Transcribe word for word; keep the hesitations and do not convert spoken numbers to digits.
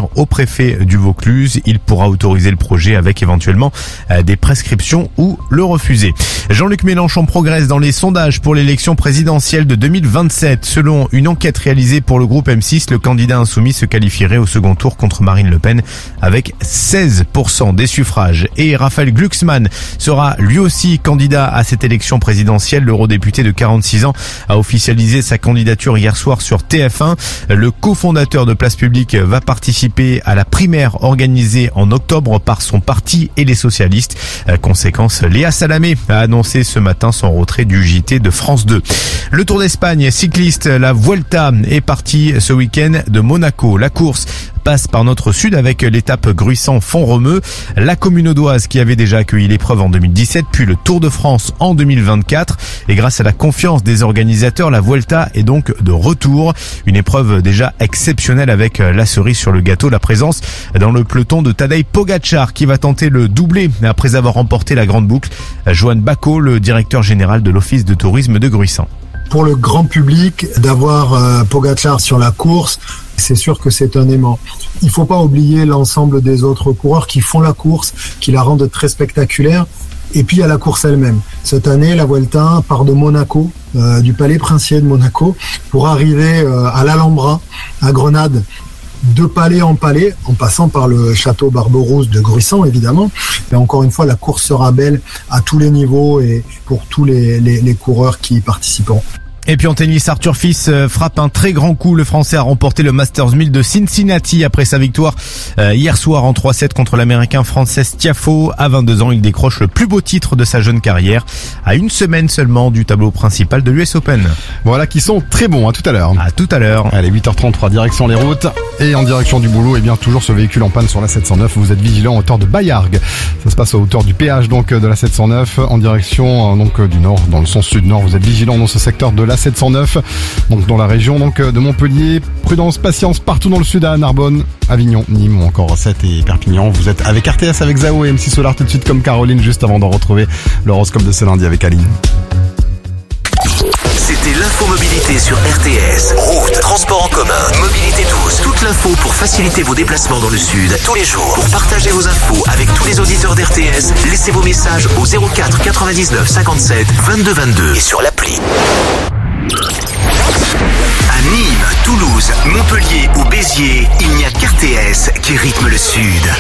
écrire au préfet du Vaucluse. Il pourra autoriser le projet avec éventuellement des prescriptions ou le refuser. Jean-Luc Mélenchon progresse dans les sondages pour l'élection présidentielle de deux mille vingt-sept. Selon une enquête réalisée pour le groupe M six, le candidat insoumis se qualifierait au second tour contre Marine Le Pen avec seize pour cent des suffrages. Et Raphaël Glucksmann sera lui aussi candidat à cette élection présidentielle. L'eurodéputé de quarante-six ans a officialisé sa candidature hier soir sur T F un. Le cofondateur de Place Publique va participer à la primaire organisée en octobre par son parti et les socialistes. Conséquence, Léa Salamé a annoncé ce matin son retrait du J T de France deux. Le Tour d'Espagne cycliste, la Vuelta est partie ce week-end de Monaco. La course passe par notre sud avec l'étape Gruissant-Font-Romeu. La commune audoise qui avait déjà accueilli l'épreuve en deux mille dix-sept, puis le Tour de France en deux mille vingt-quatre. Et grâce à la confiance des organisateurs, la Vuelta est donc de retour. Une épreuve déjà exceptionnelle avec la cerise sur le gâteau, la présence dans le peloton de Tadej Pogačar qui va tenter le doublé après avoir remporté la grande boucle. Johan Bacot, le directeur général de l'Office de tourisme de Gruissant. Pour le grand public, d'avoir euh, Pogačar sur la course, c'est sûr que c'est un aimant. Il faut pas oublier l'ensemble des autres coureurs qui font la course, qui la rendent très spectaculaire. Et puis il y a la course elle-même. Cette année, la Vuelta part de Monaco, euh, du Palais Princier de Monaco, pour arriver euh, à l'Alhambra, à Grenade, de palais en palais, en passant par le château Barberousse de Gruissant, évidemment. Mais encore une fois, la course sera belle à tous les niveaux et pour tous les, les, les coureurs qui y participeront. Et puis en tennis, Arthur Fils frappe un très grand coup. Le Français a remporté le Masters mille de Cincinnati après sa victoire euh, hier soir en trois sept contre l'Américain Frances Tiafoe. À vingt-deux ans, il décroche le plus beau titre de sa jeune carrière à une semaine seulement du tableau principal de l'U S Open. Voilà qui sont très bons. À tout à l'heure. À tout à l'heure. Allez, huit heures trente-trois, direction les routes et en direction du boulot. Et bien toujours ce véhicule en panne sur la sept cent neuf. Vous êtes vigilant à hauteur de Bayargues. Ça se passe à hauteur du péage donc de la sept cent neuf en direction donc du nord, dans le sens sud-nord. Vous êtes vigilant dans ce secteur de la sept cent neuf. Donc dans la région donc de Montpellier, prudence, patience partout dans le sud à Narbonne, Avignon, Nîmes ou encore Rossette et Perpignan. Vous êtes avec R T S avec Zao et M six Solar tout de suite comme Caroline juste avant d'en retrouver l'horoscope de ce lundi avec Aline. C'était l'infomobilité sur R T S. Route, transport en commun, mobilité douce. Toute l'info pour faciliter vos déplacements dans le sud tous les jours. Pour partager vos infos avec tous les auditeurs d'R T S, laissez vos messages au zéro quatre quatre-vingt-dix-neuf cinquante-sept vingt-deux vingt-deux et sur l'appli. À Nîmes, Toulouse, Montpellier ou Béziers, il n'y a qu'R T S qui rythme le sud.